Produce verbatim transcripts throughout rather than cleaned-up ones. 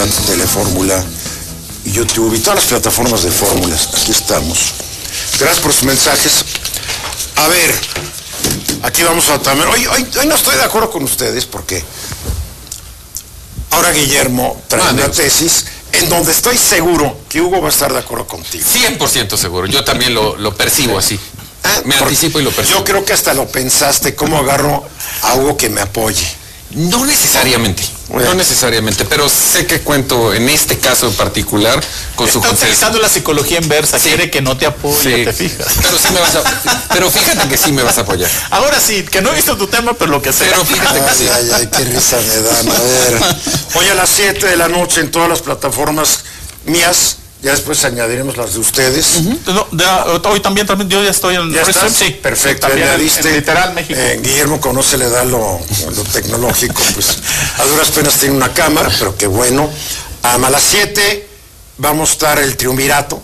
Telefórmula, YouTube y todas las plataformas de fórmulas. Aquí estamos. Gracias por sus mensajes. A ver, aquí vamos a también. Hoy, hoy, hoy no estoy de acuerdo con ustedes porque ahora Guillermo trae ah, una tesis en donde estoy seguro que Hugo va a estar de acuerdo contigo. cien por ciento seguro, yo también lo, lo percibo así. Ah, me anticipo y lo percibo. Yo creo que hasta lo pensaste, cómo agarro a Hugo que me apoye. No necesariamente, bueno. no necesariamente, pero sé que cuento en este caso en particular con su consenso. Está utilizando la psicología inversa, sí. Quiere que no te apoye, sí. Te fijas. Pero sí me vas a, pero fíjate que sí me vas a apoyar. Ahora sí, que no he visto tu tema, pero lo que sea. Pero fíjate ay, que sí. Ay, ay, qué risa me dan, a ver. Hoy a las siete de la noche en todas las plataformas mías. Ya después añadiremos las de ustedes. Uh-huh. no, ya, hoy también, también, yo ya estoy en... ¿Ya estás? Sí, perfecto. También añadiste, en Literal México. Eh, Guillermo conoce, le da lo, lo tecnológico, pues a duras penas tiene una cámara, pero qué bueno. Um, a las siete vamos a estar el triunvirato.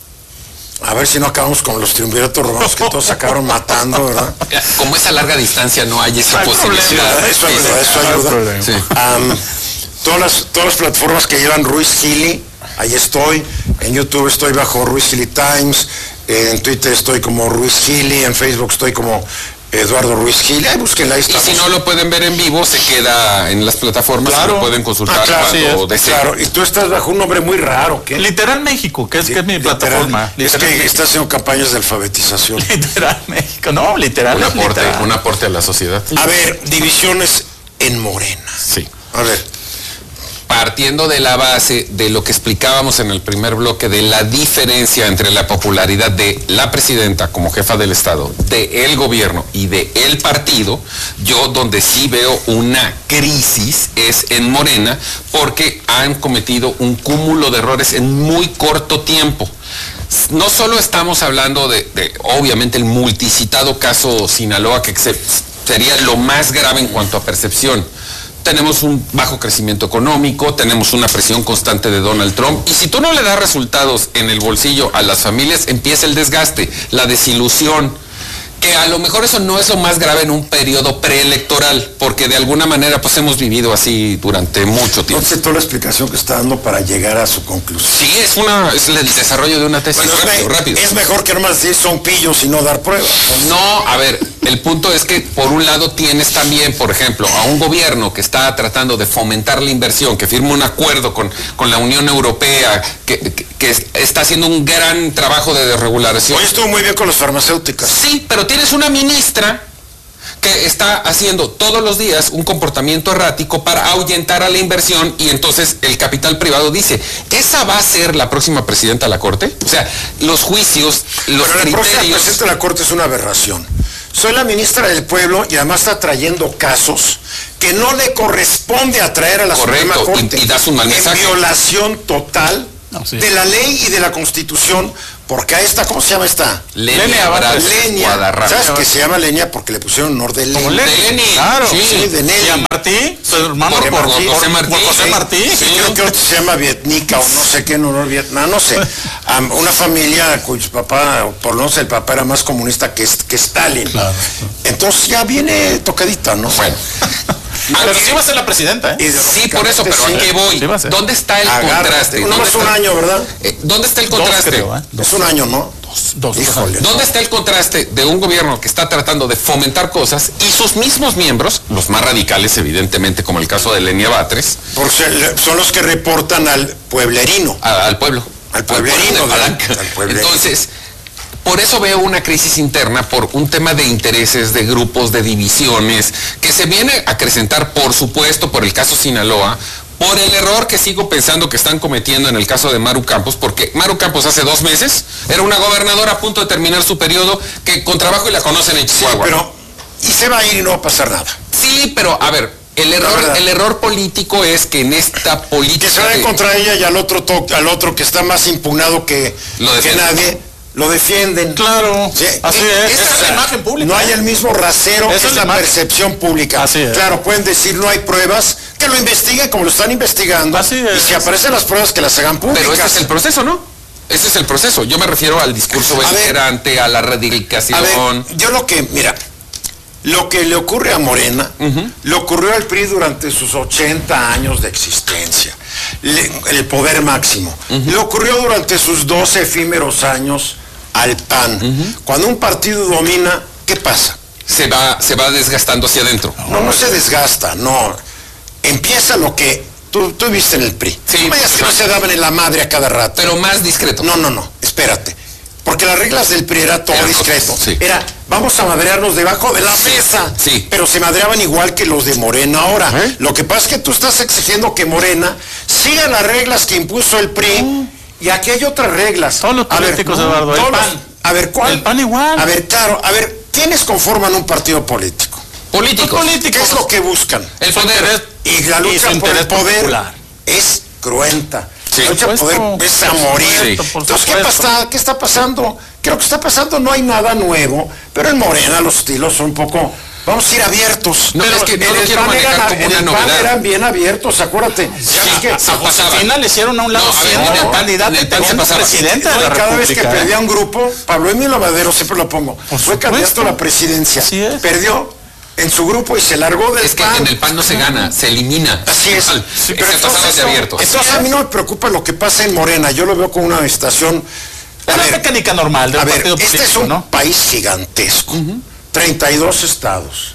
A ver si no acabamos con los triunviratos romanos que todos acabaron matando, ¿verdad? Como es a larga distancia, no hay esa no hay posibilidad. Eso ayuda, eso ayuda. Sí. Um, todas, las, todas las plataformas que llevan Ruiz Gili, ahí estoy. En YouTube estoy bajo Ruiz Gili Times, en Twitter estoy como Ruiz Gili, en Facebook estoy como Eduardo Ruiz Gili. Ahí búsquenla, ahí estamos. Y si no lo pueden ver en vivo, se queda en las plataformas, claro. Lo pueden consultar ah, claro, cuando sí, deseen. Claro, y tú estás bajo un nombre muy raro, ¿qué? Literal México, que es, que es mi literal, plataforma. Es literal que México. Está haciendo campañas de alfabetización. Literal México, no, literal. Un aporte, literal. un aporte a la sociedad. A ver, divisiones en Morena. Sí. A ver. Partiendo de la base de lo que explicábamos en el primer bloque, de la diferencia entre la popularidad de la presidenta como jefa del Estado, de el gobierno y de el partido, yo donde sí veo una crisis es en Morena, porque han cometido un cúmulo de errores en muy corto tiempo. No solo estamos hablando de, de obviamente, el multicitado caso Sinaloa, que se, sería lo más grave en cuanto a percepción. Tenemos un bajo crecimiento económico, tenemos una presión constante de Donald Trump, y si tú no le das resultados en el bolsillo a las familias, empieza el desgaste, la desilusión, que a lo mejor eso no es lo más grave en un periodo preelectoral, porque de alguna manera pues hemos vivido así durante mucho tiempo. Entonces, toda la explicación que está dando para llegar a su conclusión. Sí, es una es el desarrollo de una tesis. Bueno, rápido, es, rápido. Es mejor que nomás decir son pillos y no dar pruebas. No, a ver, el punto es que por un lado tienes también, por ejemplo, a un gobierno que está tratando de fomentar la inversión, que firma un acuerdo con, con la Unión Europea, que, que, que está haciendo un gran trabajo de desregulación. Hoy estuvo muy bien con las farmacéuticas. Sí, pero tienes una ministra que está haciendo todos los días un comportamiento errático para ahuyentar a la inversión, y entonces el capital privado dice, ¿esa va a ser la próxima presidenta de la Corte? O sea, los juicios, los pero criterios... la próxima presidenta de la Corte es una aberración. Soy la ministra del Pueblo y además está trayendo casos que no le corresponde atraer a la Correcto, Suprema Corte. Y, y das un mal mensaje. En violación total no, sí. de la ley y de la Constitución, porque a esta, ¿cómo se llama esta? Lenia Lenia. ¿Sabes que se llama Lenia? Porque le pusieron honor de Lenia. De Lenia, claro. Sí, sí, de Nelly. ¿Y a Martí? ¿Su hermano por, por, Martí? por José Martí? ¿Por José Sí, Martí? Sí, sí. Creo que otro se llama Vietnica o no sé qué en honor Vietnam, no sé. Um, una familia cuyo papá, por lo menos el papá era más comunista que, que Stalin. Claro. Entonces ya viene tocadita, ¿no? Bueno. Pero sí va a ser la presidenta, ¿eh? Sí, por eso, pero sí. ¿a qué voy? Sí, ¿Dónde está el Agárrate. contraste? No ¿Dónde es un está? año, ¿verdad? Eh, ¿Dónde está el contraste? Dos, creo, ¿eh? Es un año, ¿no? Dos, dos. Híjole. ¿Dónde está el contraste de un gobierno que está tratando de fomentar cosas y sus mismos miembros, los más radicales evidentemente, como el caso de Lenia Batres, Porque son los que reportan al pueblerino. a, al pueblo? Al pueblerino, Al pueblo de Palanca. al pueblerino. Entonces, por eso veo una crisis interna, por un tema de intereses, de grupos, de divisiones, que se viene a acrecentar, por supuesto, por el caso Sinaloa, por el error que sigo pensando que están cometiendo en el caso de Maru Campos, porque Maru Campos hace dos meses era una gobernadora a punto de terminar su periodo, que con trabajo y la conocen en Chihuahua. Sí, pero, y se va a ir y no va a pasar nada. Sí, pero, a ver, el error, el error político es que en esta política... Que se va a de... encontrar ella y al otro, to al otro que está más impugnado que, Lo que nadie, lo defienden. Claro, Sí. así Eh, es. esa Esa es la imagen pública. No hay el mismo rasero, Esa es es la la imagen. percepción pública. Así es. Claro, pueden decir no hay pruebas, que lo investiguen como lo están investigando. Así es. Y si aparecen las pruebas, que las hagan públicas. Pero ese es el proceso, ¿no? Ese es el proceso. Yo me refiero al discurso A ver, beligerante, a la A ver, radicalización. yo lo que, mira, Lo que le ocurre a Morena, uh-huh. le ocurrió al P R I durante sus ochenta años de existencia, le, el poder máximo. Uh-huh. Le ocurrió durante sus doce efímeros años al P A N. Uh-huh. Cuando un partido domina, ¿qué pasa? Se va, se va desgastando hacia adentro. No, no se desgasta, no. Empieza lo que tú, tú viste en el P R I. Sí, no vayas que no se daban en la madre a cada rato. Pero más discreto. No, no, no, espérate. Porque las reglas del P R I era todo era discreto. Sí. Era, vamos a madrearnos debajo de la sí, mesa. Sí. Pero se madreaban igual que los de Morena ahora. ¿Eh? Lo que pasa es que tú estás exigiendo que Morena siga las reglas que impuso el P R I. Mm. Y aquí hay otras reglas. Todos los políticos, a ver, Eduardo. Todos el P A N. A ver, ¿cuál? El P A N igual. A ver, claro. A ver, ¿quiénes conforman un partido político? Políticos. ¿Qué es lo que buscan? El poder. Y la lucha y por el poder popular. Es cruenta. Sí. La lucha por poder es a morir. Sí. Entonces, ¿qué pasa? ¿Qué está pasando? Creo que está pasando, no hay nada nuevo, pero en Morena los estilos son un poco, vamos a ir abiertos. No, pero es que no lo quiero manejar eran, como en una el novedad. P A N eran bien abiertos, acuérdate. Sí, es que a, a Josefina le hicieron a un lado no, a ver, siendo en el candidato en el P A N se pasaba. presidente de la Cada República, vez que ¿eh? perdía un grupo, Pablo Emilio Madero, siempre lo pongo, Por fue supuesto. candidato a la presidencia. Así es. Perdió en su grupo y se largó del Es que P A N. en el P A N no se gana, se elimina. Así es. Sí, pero se pasaba hacia abiertos. Entonces a mí no me preocupa lo que pasa en Morena, yo lo veo como una estación. Es la mecánica normal del a ver, partido este político, es un ¿no? país gigantesco, uh-huh. treinta y dos estados,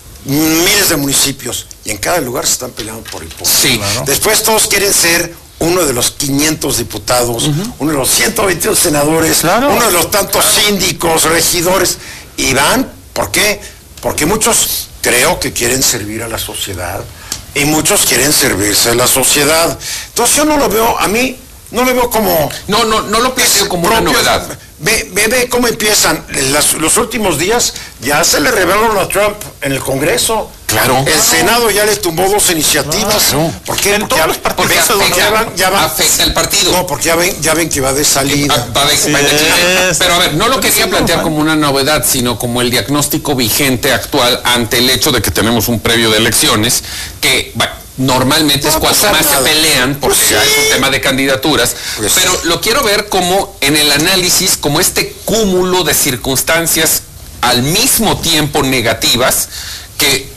miles de municipios, y en cada lugar se están peleando por el poder. Sí, claro. Después todos quieren ser uno de los quinientos diputados, uh-huh. uno de los ciento veintidós senadores, claro. uno de los tantos claro. síndicos, regidores, y van, ¿por qué? Porque muchos creo que quieren servir a la sociedad, y muchos quieren servirse a la sociedad. Entonces yo no lo veo, a mí, no lo veo como... No, no, no lo planteo como una novedad. Ve, ve, ve cómo empiezan. Las, los últimos días ya se le revelaron a Trump en el Congreso. Claro. El claro. Senado ya le tumbó dos iniciativas. Claro. ¿Por qué? En porque todos ya, los partidos porque, porque porque ya van, ya van, afecta el partido. No, porque ya ven, ya ven que va de salida. Ah, va de, sí, va de es. Pero a ver, no lo quería plantear como una novedad, sino como el diagnóstico vigente actual ante el hecho de que tenemos un previo de elecciones que, bueno, normalmente no es cuando más nada. se pelean, porque pues sí. es un tema de candidaturas, pues pero sí. lo quiero ver como en el análisis, como este cúmulo de circunstancias al mismo tiempo negativas que,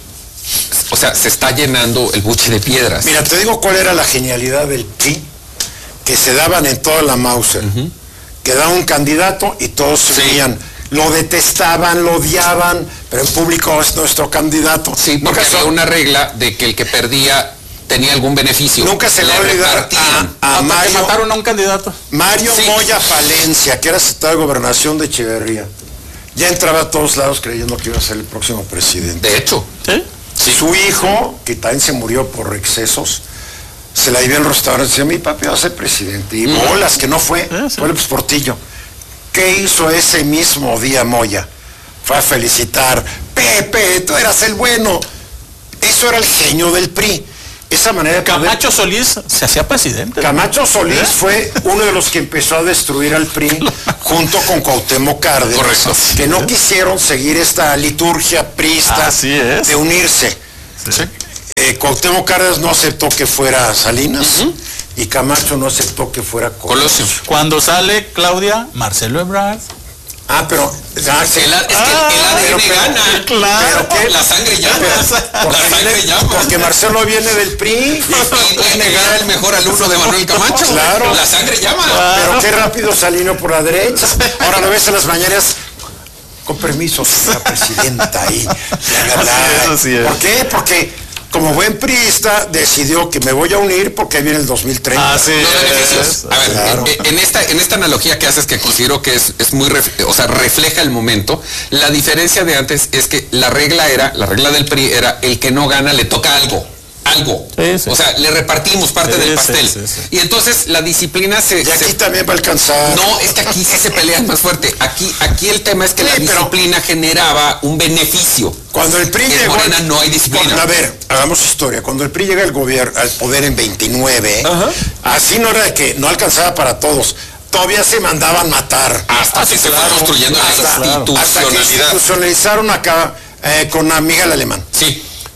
o sea, se está llenando el buche de piedras. Mira, te digo cuál era la genialidad del P R I, que se daban en toda la Mauser, uh-huh. que daba un candidato y todos se sí. veían. Lo detestaban, lo odiaban, pero en público es nuestro candidato. Sí, porque había son... una regla de que el que perdía tenía algún beneficio. Nunca se le va a olvidar a, a Mario... que mataron a un candidato. Mario sí. Moya Palencia, que era secretario de Gobernación de Echeverría. Ya entraba a todos lados creyendo que iba a ser el próximo presidente. De hecho. ¿Sí? Sí. Su hijo, que también se murió por excesos, se la iba al restaurante y decía, mi papi va a ser presidente. Y mm. bolas, que no fue, sí, sí. fue el Portillo. ¿Qué hizo ese mismo día Moya? Fue a felicitar, Pepe, tú eras el bueno. Eso era el genio del P R I. Esa manera de Camacho poder... Solís se hacía presidente. Camacho Solís ¿Eh? fue uno de los que empezó a destruir al P R I junto con Cuauhtémoc Cárdenas. Correcto. Que no quisieron seguir esta liturgia priista de unirse. Sí. Eh, Cuauhtémoc Cárdenas no aceptó que fuera Salinas. Uh-huh. Y Camacho no aceptó que fuera Colosio. Cuando sale Claudia, Marcelo Ebrard. Ah, pero... Ah, sí. el, es que ah, el A D N pero, gana. Pero, claro. Pero la sangre llama. Pero, la sangre viene, llama. Porque Marcelo viene del P R I. Y puede negar el mejor alumno de Manuel Camacho. Claro. La sangre llama. Claro. Pero qué rápido Salino por la derecha. Ahora lo ves en las mañanas... Con permiso, señora presidenta. Ahí. Bla, bla, bla. Así es, así es. ¿Por qué? Porque... Como buen priista, decidió que me voy a unir porque ahí viene el dos mil treinta. Ah, sí, los beneficios. A ver, claro. en, en, esta, en esta analogía que haces, que considero que es, es muy, ref, o sea, refleja el momento, la diferencia de antes es que la regla era, la regla del P R I era, el que no gana le toca algo. Algo. Sí, sí. O sea, le repartimos parte sí, del pastel. Sí, sí, sí. Y entonces la disciplina se... Y aquí se... también va a alcanzar. No, es que aquí sí se pelean más fuerte. Aquí, aquí el tema es que sí, la disciplina generaba un beneficio. Cuando el P R I en llegó... Morena no hay disciplina. A ver, hagamos historia. Cuando el P R I llega al gobierno, al poder en veintinueve, uh-huh. así no era de que no alcanzaba para todos. Todavía se mandaban matar. Hasta que se fue construyendo la institucionalidad. Hasta que institucionalizaron acá eh, con Miguel Alemán. Sí.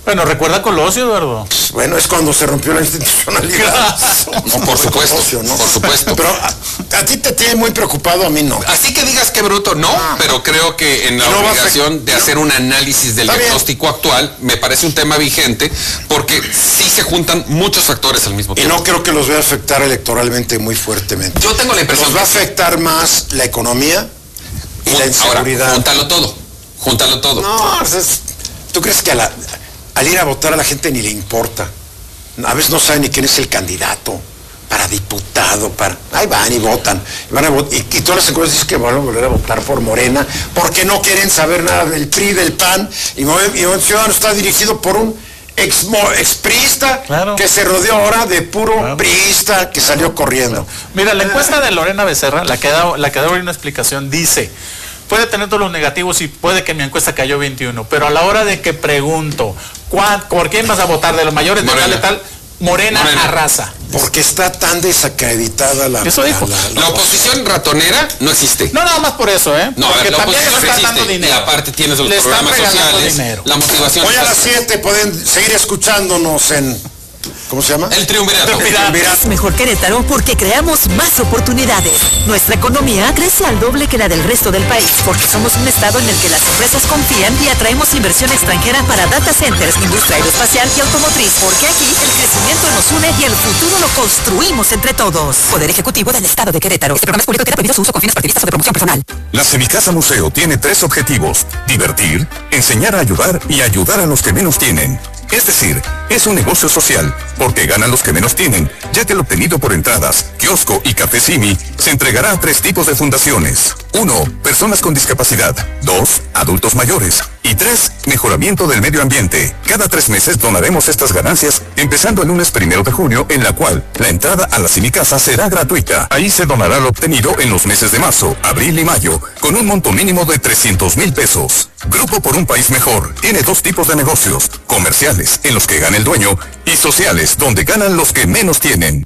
Bueno, recuerda Colosio, Eduardo. Bueno, es cuando se rompió la institucionalidad. No, por supuesto, Colosio, ¿no? por supuesto. Pero a, a ti te tiene muy preocupado, a mí no. Así que digas que bruto, no, ah, pero creo que en la no obligación de hacer un análisis del diagnóstico bien. actual, me parece un tema vigente, porque sí se juntan muchos factores al mismo tiempo. Y no creo que los vaya a afectar electoralmente muy fuertemente. Yo tengo la impresión Nos va a afectar más la economía y la inseguridad. Ahora, júntalo todo, júntalo todo. No, es, ¿tú crees que a la, al ir a votar a la gente ni le importa? A veces no saben ni quién es el candidato para diputado, para... Ahí van y votan. Y, van a vot y, y todas las encuestas dicen que van a volver a votar por Morena porque no quieren saber nada del P R I, del P A N. Y Movimiento Ciudadano está dirigido por un ex, ex priista, claro, que se rodeó ahora de puro claro. priista que salió corriendo. Mira, la encuesta de Lorena Becerra, la que da, la que da hoy una explicación, dice... Puede tener todos los negativos y puede que mi encuesta cayó veintiuno, pero a la hora de que pregunto, ¿por quién vas a votar de los mayores de tal y tal? Morena, Morena arrasa. Porque está tan desacreditada la... Eso dijo. La, la, la oposición ratonera no existe. No, nada más por eso, ¿eh? No, porque a ver, también le están dando dinero. Y aparte tienes los programas sociales, dinero. La motivación... Hoy a las siete pueden seguir escuchándonos en... ¿Cómo se llama? El Triunvirato. El Triunvirato. Es mejor Querétaro porque creamos más oportunidades. Nuestra economía crece al doble que la del resto del país, porque somos un estado en el que las empresas confían y atraemos inversión extranjera para data centers, industria aeroespacial y automotriz, porque aquí el crecimiento nos une y el futuro lo construimos entre todos. Poder Ejecutivo del Estado de Querétaro. Este programa es público y queda prohibido su uso con fines partidistas o de promoción personal. La Semicasa Museo tiene tres objetivos: divertir, enseñar a ayudar y ayudar a los que menos tienen. Es decir, es un negocio social, porque ganan los que menos tienen, ya que el obtenido por entradas, kiosco y café Simi se entregará a tres tipos de fundaciones. Uno, personas con discapacidad. Dos, adultos mayores. Y tres, mejoramiento del medio ambiente. Cada tres meses donaremos estas ganancias, empezando el lunes primero de junio, en la cual la entrada a la Semicasa será gratuita. Ahí se donará lo obtenido en los meses de marzo, abril y mayo, con un monto mínimo de trescientos mil pesos. Grupo por un País Mejor tiene dos tipos de negocios: comerciales, en los que gana el dueño, y sociales, donde ganan los que menos tienen.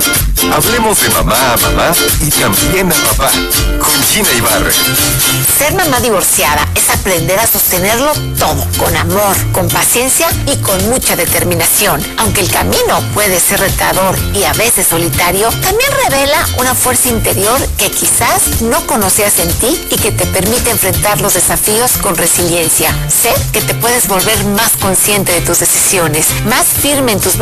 Hablemos de mamá a mamá y también a papá, con Gina Ibarra. Ser mamá divorciada es aprender a sostenerlo todo, con amor, con paciencia y con mucha determinación. Aunque el camino puede ser retador y a veces solitario, también revela una fuerza interior que quizás no conocías en ti y que te permite enfrentar los desafíos con resiliencia. Sé que te puedes volver más consciente de tus decisiones, más firme en tus